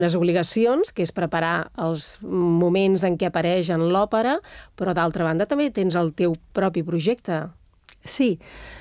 les obligacions, que és preparar els moments en què apareix en l'òpera, però d'altra banda també tens el teu propi projecte. Sí,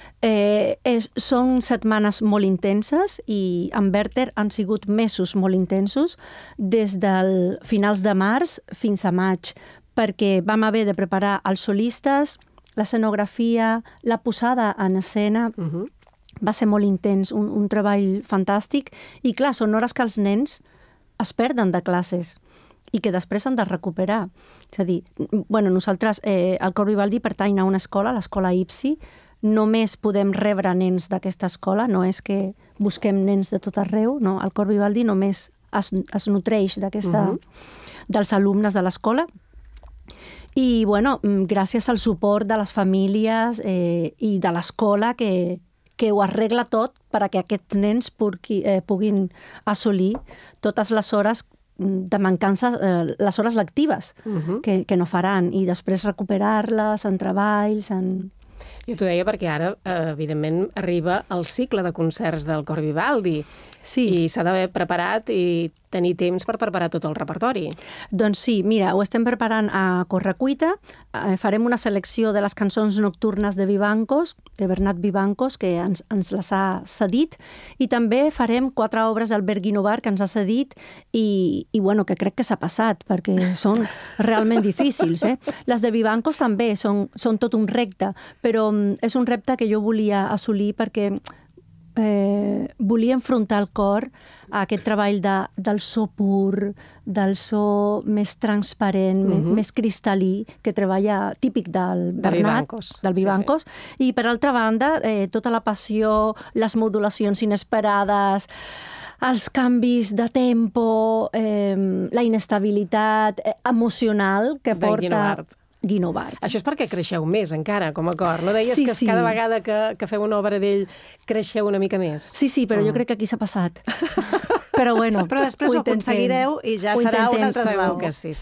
són setmanes molt intenses i amb Werther han sigut mesos molt intensos des del finals de març fins a maig, perquè vam haver de preparar els solistes, l'escenografia, la posada en escena. Va ser molt intens, un treball fantàstic. I clar, són hores que els nens es perden de classes i que després han de recuperar. És a dir, nosaltres, el Cor Vivaldi pertany a una escola, l'escola IPSI. Només podem rebre nens d'aquesta escola, no és que busquem nens de tot arreu, no? El Cor Vivaldi només es nutreix dels alumnes de l'escola. I, gràcies al suport de les famílies i de l'escola que ho arregla tot perquè aquests nens puguin assolir totes les hores de mancança, les hores lectives que no faran, i després recuperar-les en treballs, Jo t'ho deia perquè ara, evidentment, arriba el cicle de concerts del Cor Vivaldi. Sí. I s'ha d'haver preparat i tenir temps per preparar tot el repertori. Doncs sí, mira, ho estem preparant a correcuita. Farem una selecció de les cançons nocturnes de Vivancos, de Bernat Vivancos, que ens les ha cedit, i també farem 4 obres d'Albert Guinovart que ens ha cedit i que crec que s'ha passat, perquè són realment difícils. Les de Vivancos també són tot un repte, però és un repte que jo volia assolir perquè volia enfrontar el cor a aquest treball del so pur, del so més transparent, més cristal·lí, que treballa típic del Bernat, del Vivancos. I per altra banda, tota la passió, les modulacions inesperades, els canvis de tempo, la inestabilitat emocional que porta Guinovart. Això és perquè creixeu més encara com a cor. No deies que cada vegada que feu una obra d'ell creixeu una mica més? Sí, però jo crec que aquí s'ha passat. Però després ho aconseguireu i ja serà un altre segur que sí.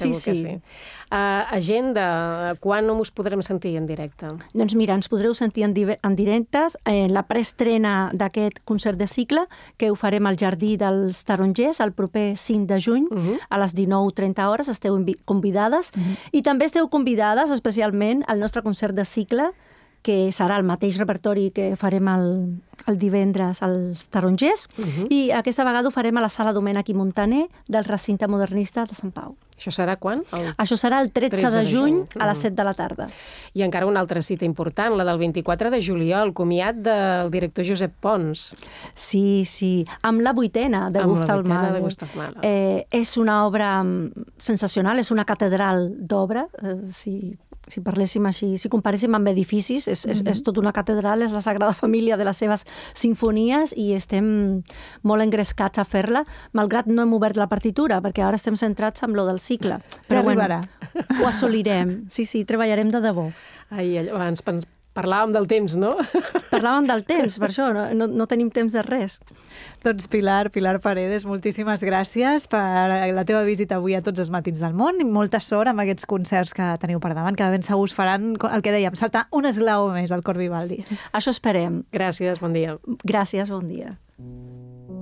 Agenda, quan us podrem sentir en directe? Doncs mira, ens podreu sentir en directes en la preestrena d'aquest concert de cicle, que ho farem al Jardí dels Tarongers el proper 5 de juny a les 19:30 hores. Esteu convidades i també esteu convidades especialment al nostre concert de cicle, que serà el mateix repertori que farem el divendres als Tarongers, i aquesta vegada ho farem a la Sala Domènech i Montaner del Recinte Modernista de Sant Pau. Això serà quan? Això serà el 13 de juny a les 7 de la tarda. I encara una altra cita important, la del 24 de juliol, comiat del director Josep Pons. Sí, amb la 8ª de Gustav Mahler. És una obra sensacional, és una catedral d'obra, si parléssim així, si comparéssim amb edificis, és tot una catedral, és la Sagrada Família de les seves sinfonies, i estem molt engrescats a fer-la, malgrat no hem obert la partitura, perquè ara estem centrats en lo del cicle. Però arribarà. Ho assolirem. Sí, treballarem de debò. Abans parlàvem del temps, no? Parlàvem del temps, per això, no tenim temps de res. Doncs Pilar Paredes, moltíssimes gràcies per la teva visita avui a Tots els matins del món, i molta sort amb aquests concerts que teniu per davant, que de ben segur us faran, el que dèiem, saltar un esglaó més al Cor Vivaldi. Això esperem. Gràcies, bon dia. Gràcies, bon dia.